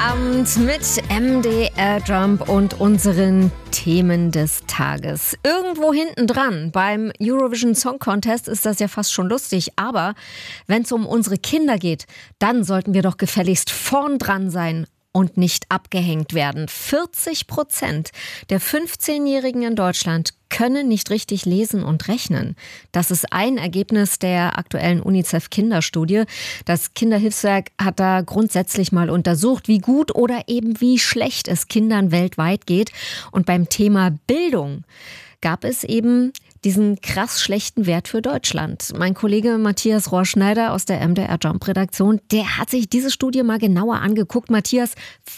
Abend mit MDR Jump und unseren Themen des Tages. Irgendwo hinten dran beim Eurovision Song Contest ist das ja fast schon lustig, aber wenn es um unsere Kinder geht, dann sollten wir doch gefälligst vorn dran sein und nicht abgehängt werden. 40% der 15-Jährigen in Deutschland können nicht richtig lesen und rechnen. Das ist ein Ergebnis der aktuellen UNICEF-Kinderstudie. Das Kinderhilfswerk hat da grundsätzlich mal untersucht, wie gut oder eben wie schlecht es Kindern weltweit geht. Und beim Thema Bildung gab es eben diesen krass schlechten Wert für Deutschland. Mein Kollege Matthias Rohrschneider aus der MDR Jump-Redaktion, der hat sich diese Studie mal genauer angeguckt. Matthias,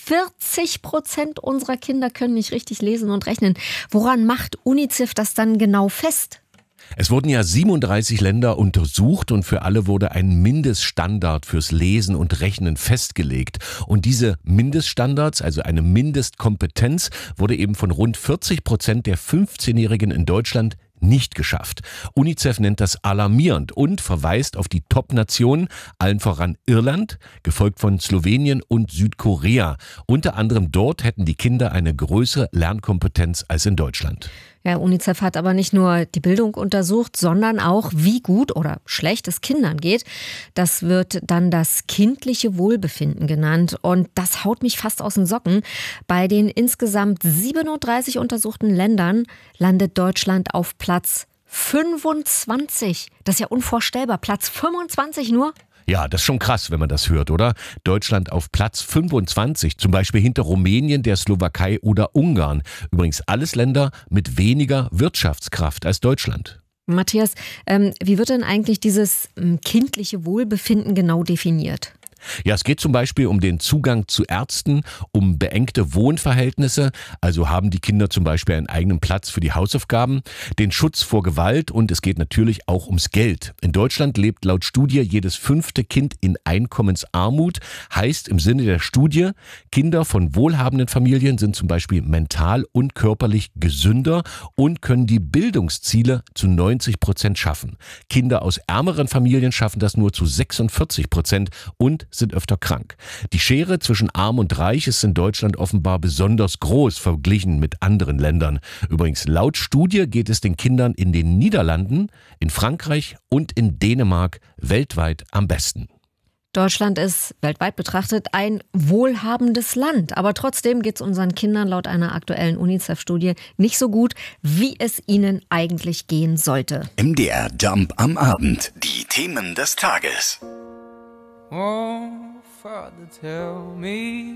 40% unserer Kinder können nicht richtig lesen und rechnen. Woran macht UNICEF das dann genau fest? Es wurden ja 37 Länder untersucht und für alle wurde ein Mindeststandard fürs Lesen und Rechnen festgelegt. Und diese Mindeststandards, also eine Mindestkompetenz, wurde eben von rund 40% der 15-Jährigen in Deutschland nicht geschafft. UNICEF nennt das alarmierend und verweist auf die Top-Nationen, allen voran Irland, gefolgt von Slowenien und Südkorea. Unter anderem dort hätten die Kinder eine größere Lernkompetenz als in Deutschland. Ja, UNICEF hat aber nicht nur die Bildung untersucht, sondern auch, wie gut oder schlecht es Kindern geht. Das wird dann das kindliche Wohlbefinden genannt. Und das haut mich fast aus den Socken. Bei den insgesamt 37 untersuchten Ländern landet Deutschland auf Platz 25. Das ist ja unvorstellbar. Platz 25 nur? Ja, das ist schon krass, wenn man das hört, oder? Deutschland auf Platz 25, zum Beispiel hinter Rumänien, der Slowakei oder Ungarn. Übrigens alles Länder mit weniger Wirtschaftskraft als Deutschland. Matthias, wie wird denn eigentlich dieses kindliche Wohlbefinden genau definiert? Ja, es geht zum Beispiel um den Zugang zu Ärzten, um beengte Wohnverhältnisse, also haben die Kinder zum Beispiel einen eigenen Platz für die Hausaufgaben, den Schutz vor Gewalt und es geht natürlich auch ums Geld. In Deutschland lebt laut Studie jedes 5. Kind in Einkommensarmut, heißt im Sinne der Studie, Kinder von wohlhabenden Familien sind zum Beispiel mental und körperlich gesünder und können die Bildungsziele zu 90% schaffen. Kinder aus ärmeren Familien schaffen das nur zu 46% und sind öfter krank. Die Schere zwischen Arm und Reich ist in Deutschland offenbar besonders groß, verglichen mit anderen Ländern. Übrigens, laut Studie geht es den Kindern in den Niederlanden, in Frankreich und in Dänemark weltweit am besten. Deutschland ist weltweit betrachtet ein wohlhabendes Land. Aber trotzdem geht es unseren Kindern laut einer aktuellen UNICEF-Studie nicht so gut, wie es ihnen eigentlich gehen sollte. MDR Jump am Abend. Die Themen des Tages. Oh, Father, tell me